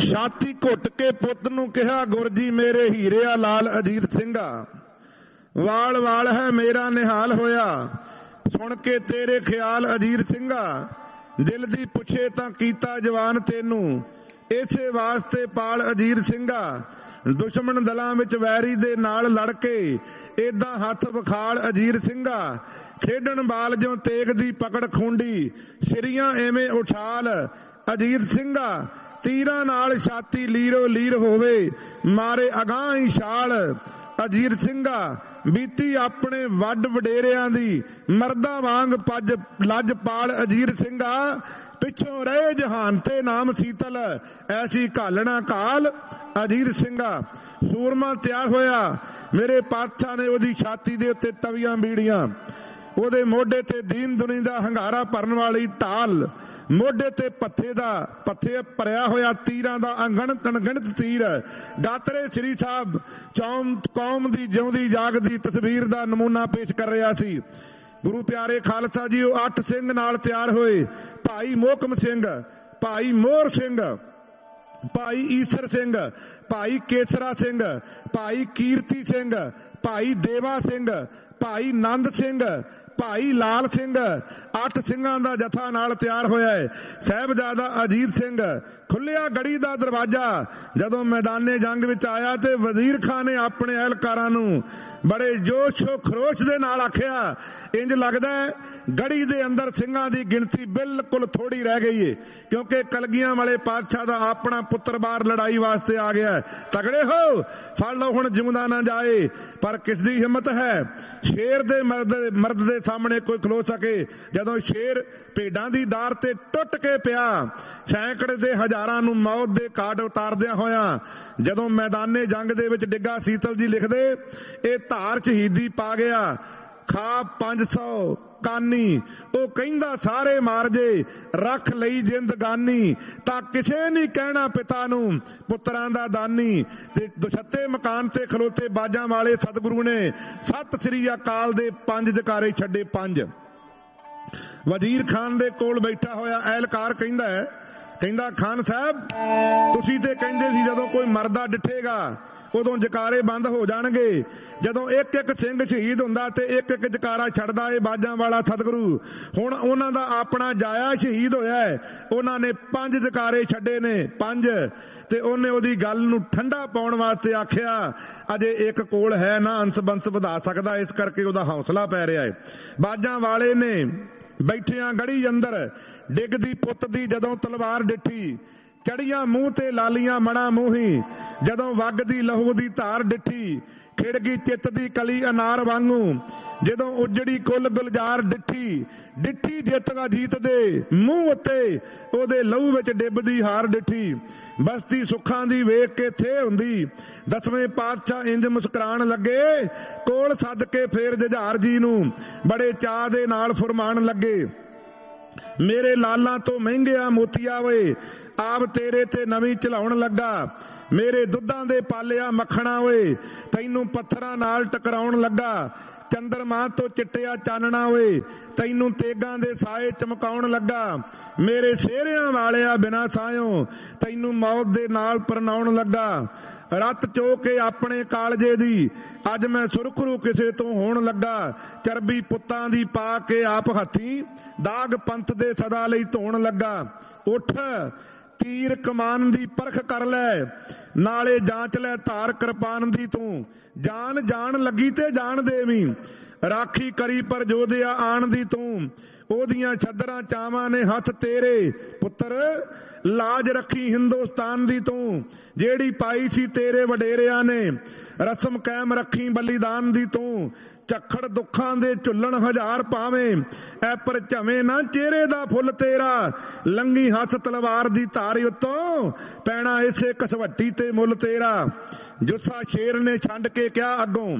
ਛਾਤੀ ਘੁੱਟ ਕੇ ਪੁੱਤ ਨੂੰ ਕਿਹਾ, ਗੁਰਜੀ ਮੇਰੇ ਹੀਰਿਆ ਲਾਲ ਅਜੀਤ ਸਿੰਘਾ, ਵਾਲ ਵਾਲ ਹੈ ਮੇਰਾ ਨਿਹਾਲ ਹੋਇਆ, ਸੁਣ ਕੇ ਤੇਰੇ ਖਿਆਲ ਅਜੀਤ ਸਿੰਘਾ, ਦਿਲ ਦੀ ਪੁੱਛੇ ਤਾਂ ਕੀਤਾ ਜਵਾਨ ਤੈਨੂੰ, ਇਸੇ ਵਾਸਤੇ ਪਾਲ ਅਜੀਤ ਸਿੰਘਾ, ਦੁਸ਼ਮਣ ਦਲਾਂ ਵਿੱਚ ਵੈਰੀ ਦੇ ਨਾਲ ਲੜ ਕੇ ਏਦਾਂ ਹੱਥ ਵਿਖਾਲ ਅਜੀਤ ਸਿੰਘਾ, ਖੇਡਣ ਬਾਲ ਜਿਉਂ ਤੇਗ ਦੀ ਪਕੜ ਖੂੰਡੀ, ਸਿਰੀਆਂ ਐਵੇਂ ਉਛਾਲ ਅਜੀਤ ਸਿੰਘਾ, ਤੀਰਾਂ ਨਾਲ ਛਾਤੀ ਲੀਰੋ ਲੀਰ ਹੋਵੇ, ਮਾਰੇ ਅਗਾਂਹ ਹੀ ਛਾਲ ਅਜੀਤ ਸਿੰਘਾ, ਬੀਤੀ ਆਪਣੇ ਵੱਡ ਵਡੇਰਿਆਂ ਦੀ, ਮਰਦਾਂ ਵਾਂਗ ਪੱਜ ਲੱਜ ਪਾਲ ਅਜੀਤ ਸਿੰਘਾ, ਪਿੱਛੋਂ ਰਹੇ ਜਹਾਨ ਤੇ ਨਾਮ ਸੀਤਲ, ਐਸੀ ਘਾਲਣਾ ਕਾਲ ਅਜੀਤ ਸਿੰਘਾ। ਸੂਰਮਾ ਤਿਆਰ ਹੋਇਆ, ਮੇਰੇ ਪਾਤਸ਼ਾਹ ਨੇ ਉਹਦੀ ਛਾਤੀ ਦੇ ਉੱਤੇ ਤਵੀਆਂ ਬੀੜੀਆਂ, ਉਹਦੇ ਮੋਢੇ ਤੇ ਦੀਨ ਦੁਨੀ ਦਾ ਹੰਗਾਰਾ ਭਰਨ ਵਾਲੀ ਢਾਲ, ਮੋਢੇ ਤੇ ਪੱਥੇ ਭਰਿਆ ਹੋਇਆ ਤੀਰਾਂ ਦਾ ਅਣਗਿਣਤ ਤੀਰ, ਦਾਤਰੇ ਸ੍ਰੀ ਸਾਹਿਬ ਕੌਮ ਦੀ ਜਿਉਂਦੀ ਜਾਗਦੀ ਤਸਵੀਰ ਦਾ ਨਮੂਨਾ ਪੇਸ਼ ਕਰ ਰਿਹਾ ਸੀ। ਗੁਰੂ ਪਿਆਰੇ ਖਾਲਸਾ ਜੀ, ਉਹ 8 ਸਿੰਘ ਨਾਲ ਤਿਆਰ ਹੋਏ, ਭਾਈ ਮੋਹਕਮ ਸਿੰਘ, ਭਾਈ ਮੋਹਰ ਸਿੰਘ, ਭਾਈ ਈਸਰ ਸਿੰਘ, ਭਾਈ ਕੇਸਰਾ ਸਿੰਘ, ਭਾਈ ਕੀਰਤੀ ਸਿੰਘ, ਭਾਈ ਦੇਵਾ ਸਿੰਘ, ਭਾਈ ਨੰਦ ਸਿੰਘ, ਭਾਈ ਲਾਲ ਸਿੰਘ, 8 ਸਿੰਘਾਂ ਦਾ ਜਥਾ ਨਾਲ ਤਿਆਰ ਹੋਇਆ ਹੈ। ਸਾਹਿਬਜ਼ਾਦਾ ਅਜੀਤ ਸਿੰਘ ਖੁੱਲਿਆ ਗੜੀ ਦਾ ਦਰਵਾਜ਼ਾ, ਜਦੋਂ ਮੈਦਾਨੇ ਜੰਗ ਵਿੱਚ ਆਇਆ ਤੇ ਵਜ਼ੀਰ ਖਾਨ ਨੇ ਆਪਣੇ ਅਹਿਲਕਾਰਾਂ ਨੂੰ ਬੜੇ ਜੋਸ਼ੋ ਖਰੋਸ਼ ਦੇ ਨਾਲ ਆਖਿਆ, ਇੰਜ ਲੱਗਦਾ ਹੈ ਗੜੀ ਦੇ ਅੰਦਰ ਸਿੰਘਾਂ ਦੀ ਗਿਣਤੀ ਬਿਲਕੁਲ ਥੋੜੀ ਰਹਿ ਗਈ ਏ, ਕਿਉਂਕਿ ਕਲਗੀਆਂ ਵਾਲੇ ਪਾਤਸ਼ਾਹ ਦਾ ਆਪਣਾ ਪੁੱਤਰ ਬਾਹਰ ਲੜਾਈ ਵਾਸਤੇ ਆ ਗਿਆ। ਤਗੜੇ ਹੋ, ਫੜ ਲਓ, ਹੁਣ ਜਿਉਂਦਾ ਨਾ ਜਾਏ। ਪਰ ਕਿਸ ਦੀ ਹਿੰਮਤ ਹੈ ਸ਼ੇਰ ਦੇ ਮਰਦ ਦੇ ਸਾਹਮਣੇ ਕੋਈ ਖਲੋ ਸਕੇ? ਜਦੋਂ ਸ਼ੇਰ ਭੇਡਾਂ ਦੀ ਡਾਰ ਤੇ ਟੁੱਟ ਕੇ ਪਿਆ, ਸੈਂਕੜੇ ਦੇ ਹਜ਼ਾਰਾਂ ਨੂੰ ਮੌਤ ਦੇ ਘਾਟ ਉਤਾਰਦਿਆਂ ਹੋਇਆਂ ਜਦੋਂ ਮੈਦਾਨੇ ਜੰਗ ਦੇ ਵਿੱਚ ਡਿੱਗਾ, ਸੀਤਲ ਜੀ ਲਿਖਦੇ, ਇਹ ਧਾਰ ਸ਼ਹੀਦੀ ਪਾ ਗਿਆ, ਖਾ 500 ਕਾਨੀ, ਉਹ ਕਹਿੰਦਾ ਸਾਰੇ ਮਾਰ ਜੇ, ਰੱਖ ਲਈ ਜ਼ਿੰਦਗਾਨੀ, ਤਾਂ ਕਿਸੇ ਨਹੀਂ ਕਹਿਣਾ ਪਿਤਾ ਨੂੰ ਪੁੱਤਰਾਂ ਦਾ ਦਾਨੀ। ਤੇ ਦੁਛੱਤੇ ਮਕਾਨ ਤੇ ਖਲੋਤੇ ਬਾਜਾਂ ਵਾਲੇ ਸਤਿਗੁਰੂ ਨੇ ਸਤਿ ਸ੍ਰੀ ਅਕਾਲ ਦੇ 5 ਜਕਾਰੇ ਛੱਡੇ। 5 ਵਜ਼ੀਰ ਖਾਨ ਦੇ ਕੋਲ ਬੈਠਾ ਹੋਇਆ ਅਹਿਲਕਾਰ ਕਹਿੰਦਾ ਖਾਨ ਸਾਹਿਬ, ਤੁਸੀਂ ਤੇ ਕਹਿੰਦੇ ਸੀ ਜਦੋਂ ਕੋਈ ਮਰਦਾ ਡਿੱਠੇਗਾ ਉਦੋਂ ਜਕਾਰੇ ਬੰਦ ਹੋ ਜਾਣਗੇ, ਜਦੋਂ ਇੱਕ ਇੱਕ ਸਿੰਘ ਸ਼ਹੀਦ ਹੁੰਦਾ ਤੇ ਇੱਕ ਇੱਕ ਜਕਾਰਾ ਛੱਡਦਾ ਏ ਬਾਜਾਂ ਵਾਲਾ ਸਤਿਗੁਰੂ। ਹੁਣ ਉਹਨਾਂ ਦਾ ਆਪਣਾ ਜਾਇਆ ਸ਼ਹੀਦ ਹੋਇਆ ਹੈ, ਉਹਨਾਂ ਨੇ 5 ਜਕਾਰੇ ਛੱਡੇ ਨੇ, 5। ਤੇ ਉਹਨੇ ਉਹਦੀ ਗੱਲ ਨੂੰ ਠੰਡਾ ਪਾਉਣ ਵਾਸਤੇ ਆਖਿਆ, ਅਜੇ ਇੱਕ ਕੋਲ ਹੈ ਨਾ ਅੰਸ ਬੰਸ ਵਧਾ ਸਕਦਾ, ਇਸ ਕਰਕੇ ਉਹਦਾ ਹੌਸਲਾ ਪੈ ਰਿਹਾ ਹੈ। ਬਾਜਾਂ ਵਾਲੇ ਨੇ ਬੈਠਿਆਂ ਗੜੀ ਅੰਦਰ ਡਿੱਗਦੀ ਪੁੱਤ ਦੀ ਜਦੋਂ ਤਲਵਾਰ ਡਿੱਠੀ, ਚੜੀਆਂ ਮੂੰਹ ਤੇ ਲਾਲੀਆਂ ਮਣਾ ਮੂੰਹੀ, ਜਦੋਂ ਵਗਦੀ ਲਹੂ ਦੀ ਧਾਰ ਡਿੱਠੀ, ਖਿੜ ਗਈ ਚਿੱਤ ਦੀ ਕਲੀ ਅਨਾਰ ਵਾਂਗੂ, ਜਦੋਂ ਉਜੜੀ ਕੁੱਲ ਗੁਲਜ਼ਾਰ ਡਿੱਠੀ ਜਿੱਤ ਅਜੀਤ ਦੇ ਮੂੰਹ ਉੱਤੇ, ਉਹਦੇ ਲਹੂ ਵਿੱਚ ਡਿੱਬਦੀ ਹਾਰ ਡਿੱਠੀ, ਬਸਤੀ ਸੁੱਖਾਂ ਦੀ ਵੇਖ ਕੇ ਥੇ ਹੁੰਦੀ। 10ਵੇਂ ਪਾਤਸ਼ਾਹ ਇੰਜ ਮੁਸਕਰਾਣ ਲੱਗੇ, ਕੋਲ ਸੱਦ ਕੇ ਫੇਰ ਜੁਝਾਰ ਜੀ ਨੂੰ ਬੜੇ ਚਾਅ ਦੇ ਨਾਲ ਫਰਮਾਨ ਲੱਗੇ, ਮੇਰੇ ਲਾਲਾਂ ਤੋਂ ਮਹਿੰਗਿਆ ਮੋਤੀਆ ਓਏ, ਆਪ ਤੇਰੇ ਤੇ ਨਵੀਂ ਚਲਾਉਣ ਲੱਗਾ, ਮੇਰੇ ਦੁੱਧਾਂ ਦੇ ਪਾਲਿਆ ਮੱਖਣਾ ਓਏ, ਤੈਨੂੰ ਪੱਥਰਾਂ ਨਾਲ ਟਕਰਾਉਣ ਲੱਗਾ, ਚੰਦਰਮਾ ਤੋਂ ਚਿੱਟਿਆ ਚਾਨਣਾ ਓਏ, ਤੈਨੂੰ ਤੇਗਾਂ ਦੇ ਸਾਏ ਚਮਕਾਉਣ ਲੱਗਾ, ਮੇਰੇ ਸ਼ੇਰਿਆਂ ਵਾਲਿਆ ਬਿਨਾਂ ਸਾਇਓ, ਤੈਨੂੰ ਮੌਤ ਦੇ ਨਾਲ ਪਰਨਾਉਣ ਲੱਗਾ, ਰੱਤ ਚੋ ਕੇ ਆਪਣੇ ਕਾਲਜੇ ਦੀ, ਅੱਜ ਮੈਂ ਸੁਰਖਰੂ ਕਿਸੇ ਤੋਂ ਹੋਣ ਲੱਗਾ, ਚਰਬੀ ਪੁੱਤਾਂ ਦੀ ਪਾ ਕੇ ਆਪ ਹੱਥੀ, ਦਾਗ ਪੰਥ ਦੇ ਸਦਾ ਲਈ ਧੋਣ ਲੱਗਾ, ਉੱਠ ਤੀਰ ਕਮਾਨ ਦੀ ਪਰਖ ਕਰ ਲੈ, ਨਾਲੇ ਜਾਂਚ ਲੈ ਧਾਰ ਕਿਰਪਾਨ ਦੀ, ਤੂੰ ਜਾਣ ਲੱਗੀ ਤੇ ਜਾਣ ਦੇਵੀਂ, ਰਾਖੀ ਕਰੀ ਪਰ ਜੋਧਿਆ ਆਣ ਦੀ ਤੂੰ, ਉਹਦੀਆਂ ਛੱਦਰਾਂ ਚਾਵਾਂ ਨੇ ਹੱਥ ਤੇਰੇ, ਪੁੱਤਰ ਲਾਜ ਰੱਖੀ ਹਿੰਦੁਸਤਾਨ ਦੀ ਤੂੰ, ਜਿਹੜੀ ਪਾਈ ਸੀ ਤੇਰੇ ਵਡੇਰਿਆਂ ਨੇ, ਰਸਮ ਕਾਇਮ ਰੱਖੀ ਬਲੀਦਾਨ ਦੀ ਤੂੰ, ਝੱਖੜ ਦੁੱਖਾਂ ਦੇ ਝੁੱਲਣ ਹਜ਼ਾਰ ਪਾਵੇਂ, ਐ ਪਰ ਝਵੇਂ ਨਾ ਚਿਹਰੇ ਦਾ ਫੁੱਲ ਤੇਰਾ, ਲੰਗੀ ਹੱਥ ਤਲਵਾਰ ਦੀ ਧਾਰ ਉੱਤੋਂ, ਪੈਣਾ ਇਸੇ ਕਸਵੱਟੀ ਤੇ ਮੁੱਲ ਤੇਰਾ। ਜੁੱਸਾ ਸ਼ੇਰ ਨੇ ਛੰਡ ਕੇ ਕਿਹਾ ਅੱਗੋਂ,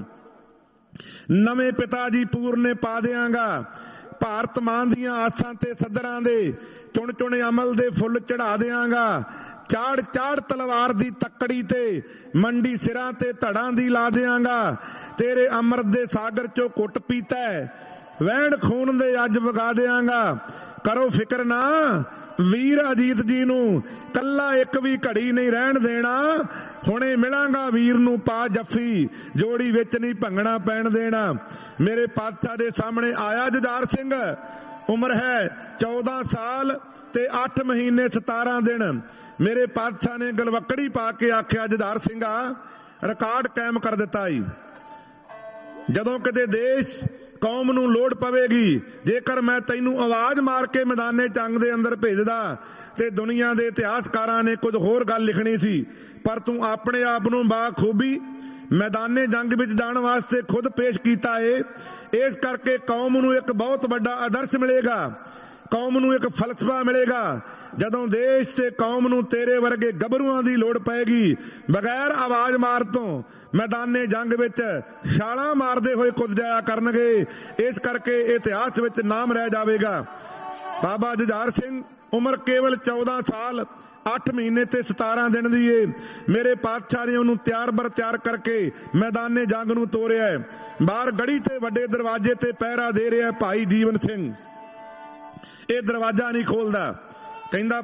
ਨਵੇਂ ਪਿਤਾ ਜੀ ਪੂਰਨੇ ਪਾ ਦਿਆਂਗਾ, ਭਾਰਤ ਮਾਂ ਦੀਆਂ ਆਸਾਂ ਤੇ ਸੱਦਰਾਂ ਦੇ ਚੁਣ ਚੁਣ ਅਮਲ ਦੇ ਫੁੱਲ ਚੜਾ ਦਿਆਂਗਾ, ਚਾੜ ਤਲਵਾਰ ਦੀ ਤੱਕੜੀ ਤੇ ਮੰਡੀ ਸਿਰਾਂ ਤੇ ਧੜਾਂ ਦੀ ਲਾ ਦਿਆਂਗਾ, ਤੇਰੇ ਅੰਮ੍ਰਿਤ ਦੇ ਸਾਗਰ ਚੋਂ ਘੁੱਟ ਪੀਤਾ, ਵਹਿਣ ਖੂਨ ਦੇ ਅੱਜ ਵਗਾ ਦਿਆਂਗਾ, ਕਰੋ ਫਿਕਰ ਨਾ ਵੀਰ ਅਜੀਤ ਜੀ ਨੂੰ ਕੱਲਾ ਇੱਕ ਵੀ ਘੜੀ ਨਹੀਂ ਰਹਿਣ ਦੇਣਾ। ਹੁਣੇ ਮਿਲਾਂਗਾ ਵੀਰ ਨੂੰ ਪਾ ਜੱਫੀ, ਜੋੜੀ ਵਿੱਚ ਨਹੀਂ ਭੰਗਣਾ ਪੈਣ ਦੇਣਾ। ਮੇਰੇ ਪਾਤਸ਼ਾਹ ਦੇ ਸਾਹਮਣੇ ਆਇਆ ਜੁਝਾਰ ਸਿੰਘ, ਉਮਰ ਹੈ 14 ਸਾਲ ਤੇ 8 ਮਹੀਨੇ 17 ਦਿਨ। ਮੇਰੇ ਪਾਤਸ਼ਾਹ ਨੇ ਗਲਵੱਕੜੀ ਪਾ ਕੇ ਆਖਿਆ, ਜੁਝਾਰ ਸਿੰਘਾ ਰਿਕਾਰਡ ਕਾਇਮ ਕਰ ਦਿੱਤਾ ਈ। ਜਦੋਂ ਕਿਤੇ ਦੇਸ਼ ਕੌਮ ਨੂੰ ਲੋੜ ਪਵੇਗੀ, ਜੇਕਰ ਮੈਂ ਤੈਨੂੰ ਆਵਾਜ਼ ਮਾਰ ਕੇ ਮੈਦਾਨੇ ਜੰਗ ਦੇ ਅੰਦਰ ਭੇਜਦਾ ਤੇ ਦੁਨੀਆ ਦੇ ਇਤਿਹਾਸਕਾਰਾਂ ਨੇ ਕੁਝ ਹੋਰ ਗੱਲ ਲਿਖਣੀ ਸੀ, ਪਰ ਤੂੰ ਆਪਣੇ ਆਪ ਨੂੰ ਬਾਖੂਬੀ ਮੈਦਾਨੇ ਜੰਗ ਵਿੱਚ ਜਾਣ ਵਾਸਤੇ ਖੁਦ ਪੇਸ਼ ਕੀਤਾ ਏ। ਇਸ ਕਰਕੇ ਕੌਮ ਨੂੰ ਇੱਕ ਬਹੁਤ ਵੱਡਾ ਆਦਰਸ਼ ਮਿਲੇਗਾ, ਕੌਮ ਨੂੰ ਇੱਕ ਫਲਸਫਾ ਮਿਲੇਗਾ। ਜਦੋਂ ਦੇਸ਼ ਤੇ ਕੌਮ ਨੂੰ ਤੇਰੇ ਵਰਗੇ ਗੱਭਰੂਆਂ ਦੀ ਲੋੜ ਪਏਗੀ, ਬਗੈਰ ਆਵਾਜ਼ ਮਾਰ ਤੋਂ ਮੈਦਾਨੇ ਜੰਗ ਵਿੱਚ ਛਾਲਾਂ ਮਾਰਦੇ ਹੋਏ ਕੁੱਦ ਜਾਇਆ ਕਰਨਗੇ। ਇਸ ਕਰਕੇ ਇਤਿਹਾਸ ਵਿੱਚ ਨਾਮ ਰਹਿ ਜਾਵੇਗਾ। ਬਾਬਾ ਜੁਝਾਰ ਸਿੰਘ ਉਮਰ ਕੇਵਲ 14 ਸਾਲ 8 ਮਹੀਨੇ ਤੇ 17 ਦਿਨ ਦੀ ਏ। ਮੇਰੇ ਪਾਤਸ਼ਾਹ ਨੇ ਉਹਨੂੰ ਤਿਆਰ ਕਰਕੇ ਮੈਦਾਨੇ ਜੰਗ ਨੂੰ ਤੋਰਿਆ। ਬਾਹਰ ਗੜੀ ਤੇ ਵੱਡੇ ਦਰਵਾਜ਼ੇ ਤੇ ਪਹਿਰਾ ਦੇ ਰਿਹਾ ਭਾਈ ਜੀਵਨ ਸਿੰਘ। ਇਹ ਦਰਵਾਜ਼ਾ ਨਹੀਂ ਖੋਲਦਾ, ਕਹਿੰਦਾ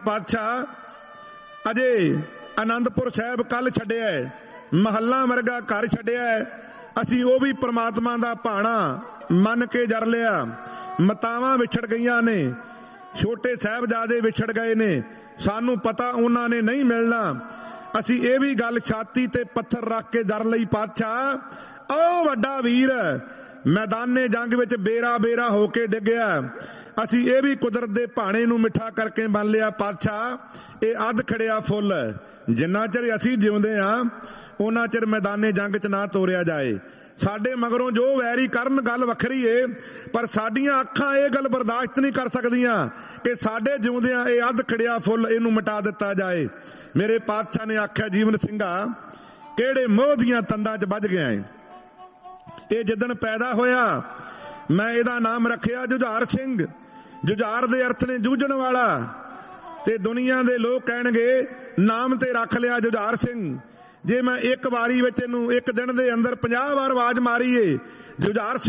ਪਾਤਸ਼ਾਹ ਅਜੇ ਆਨੰਦਪੁਰ ਸਾਹਿਬ ਕੱਲ ਛੱਡਿਆ, ਮਹੱਲਾ ਵਰਗਾ ਘਰ ਛੱਡਿਆ, ਅਸੀਂ ਉਹ ਵੀ ਪ੍ਰਮਾਤਮਾ ਦਾ ਭਾਣਾ ਮੰਨ ਕੇ ਜਰ ਲਿਆ। ਮਾਤਾਵਾਂ ਵਿਛੜ ਗਈਆਂ ਨੇ, ਛੋਟੇ ਸਾਹਿਬਜ਼ਾਦੇ ਵਿਛੜ ਗਏ ਨੇ, ਸਾਨੂੰ ਪਤਾ ਉਹਨਾਂ ਨੇ ਨਹੀਂ ਮਿਲਣਾ। ਅਸੀਂ ਇਹ ਵੀ ਗੱਲ ਛਾਤੀ ਤੇ ਪੱਥਰ ਰੱਖ ਕੇ ਜਰ ਲਈ, ਪਾਤਸ਼ਾਹ ਉਹ ਵੱਡਾ ਵੀਰ ਮੈਦਾਨੇ ਜੰਗ ਵਿੱਚ ਬੇਰਾ ਹੋ ਕੇ ਡਿੱਗਿਆ। ਅਸੀਂ ਇਹ ਵੀ ਕੁਦਰਤ ਦੇ ਭਾਣੇ ਨੂੰ ਮਿੱਠਾ ਕਰਕੇ ਮੰਨ ਲਿਆ। ਪਾਤਸ਼ਾਹ ਇਹ ਅੱਧ ਖੜਿਆ ਫੁੱਲ, ਜਿੰਨਾ ਚਿਰ ਅਸੀਂ ਜਿਉਂਦੇ ਆ ਉਹਨਾਂ ਚਿਰ ਮੈਦਾਨੇ ਜੰਗ 'ਚ ਨਾ ਤੋਰਿਆ ਜਾਏ। ਸਾਡੇ ਮਗਰੋਂ ਜੋ ਵੈਰੀ ਕਰਨ ਗੱਲ ਵੱਖਰੀ ਏ, ਪਰ ਸਾਡੀਆਂ ਅੱਖਾਂ ਇਹ ਗੱਲ ਬਰਦਾਸ਼ਤ ਨਹੀਂ ਕਰ ਸਕਦੀਆਂ ਕਿ ਸਾਡੇ ਜਿਉਂਦਿਆਂ ਇਹ ਅੱਧ ਖੜਿਆ ਫੁੱਲ ਇਹਨੂੰ ਮਿਟਾ ਦਿੱਤਾ ਜਾਏ। ਮੇਰੇ ਪਾਤਸ਼ਾਹ ਨੇ ਆਖਿਆ, ਜੀਵਨ ਸਿੰਘਾ ਕਿਹੜੇ ਮੋਹ ਦੀਆਂ ਤੰਦਾਂ 'ਚ ਵੱਜ ਗਿਆ ਏ। ਇਹ ਜਿੱਦਣ ਪੈਦਾ ਹੋਇਆ ਮੈਂ ਇਹਦਾ ਨਾਮ ਰੱਖਿਆ ਜੁਝਾਰ ਸਿੰਘ। ਜੁਝਾਰ ਦੇ ਅਰਥ ਨੇ ਜੂਝਣ ਵਾਲਾ, ਤੇ ਦੁਨੀਆ ਦੇ ਲੋਕ ਕਹਿਣਗੇ ਨਾਮ ਤੇ ਰੱਖ ਲਿਆ ਜੁਝਾਰ ਸਿੰਘ। ਜੇ ਮੈਂ ਇੱਕ ਵਾਰੀ ਵਿੱਚ ਇਹਨੂੰ ਇੱਕ ਦਿਨ ਦੇ ਅੰਦਰ 50 ਵਾਰ ਆਵਾਜ਼ ਮਾਰੀਏ, ਜੁਝਾਰ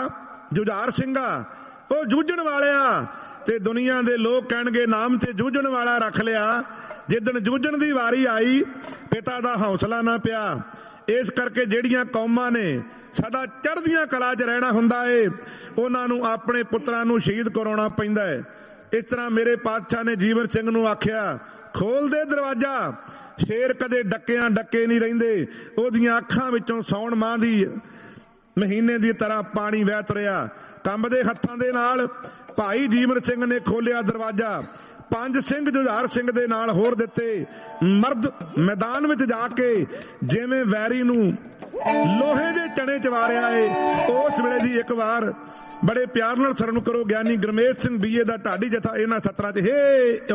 ਸਿੰਘਾ ਉਹ ਜੂਝਣ ਵਾਲਿਆ, ਤੇ ਦੁਨੀਆ ਦੇ ਲੋਕ ਕਹਿਣਗੇ ਨਾਮ ਤੇ ਜੂਝਣ ਵਾਲਾ ਰੱਖ ਲਿਆ। ਜਿੱਦਣ ਜੂਝਣ ਦੀ ਵਾਰੀ ਆਈ ਪਿਤਾ ਦਾ ਹੌਸਲਾ ਨਾ ਪਿਆ। ਇਸ ਕਰਕੇ ਜਿਹੜੀਆਂ ਕੌਮਾਂ ਨੇ ਸਦਾ ਚੜ੍ਹਦੀਆਂ ਕਲਾ 'ਚ ਰਹਿਣਾ ਹੁੰਦਾ ਏ, ਉਹਨਾਂ ਨੂੰ ਆਪਣੇ ਪੁੱਤਰਾਂ ਨੂੰ ਸ਼ਹੀਦ ਕਰਾਉਣਾ ਪੈਂਦਾ ਹੈ। ਇਸ ਤਰ੍ਹਾਂ ਮੇਰੇ ਪਾਤਸ਼ਾਹ ਨੇ ਜੀਵਨ ਸਿੰਘ ਨੂੰ ਆਖਿਆ, ਖੋਲ ਦੇ ਦਰਵਾਜ਼ਾ। ਸ਼ੇਰ ਕਦੇ ਡੱਕੇ ਨਹੀਂ ਰਹਿੰਦੇ, ਉਹਦੀਆਂ ਅੱਖਾਂ ਵਿੱਚੋਂ ਸਾਉਣ ਮਾਹ ਦੀ ਮਹੀਨੇ ਦੀ ਤਰ੍ਹਾਂ ਪਾਣੀ ਵਹਿ ਤੁਰਿਆ। ਕੰਬਦੇ ਹੱਥਾਂ ਦੇ ਨਾਲ ਭਾਈ ਜੀਵਨ ਸਿੰਘ ਨੇ ਖੋਲਿਆ ਦਰਵਾਜ਼ਾ। 5 ਸਿੰਘ ਜੁਝਾਰ ਸਿੰਘ ਦੇ ਨਾਲ ਹੋਰ ਦਿੱਤੇ। ਮਰਦ ਮੈਦਾਨ ਵਿੱਚ ਜਾ ਕੇ ਜਿਵੇਂ ਵੈਰੀ ਨੂੰ ਲੋਹੇ ਦੇ ਚਣੇ ਚਵਾਰਿਆ ਏ, ਉਸ ਵੇਲੇ ਦੀ ਇੱਕ ਵਾਰ ਬੜੇ ਪਿਆਰ ਨਾਲ ਸ਼ਰਨ ਕਰੋ ਗਿਆਨੀ ਗੁਰਮੇਜ ਸਿੰਘ BA ਦਾ ਢਾਡੀ ਜਥਾ ਇਹਨਾਂ ਸਤਰਾਂ 'ਚ। ਹੇ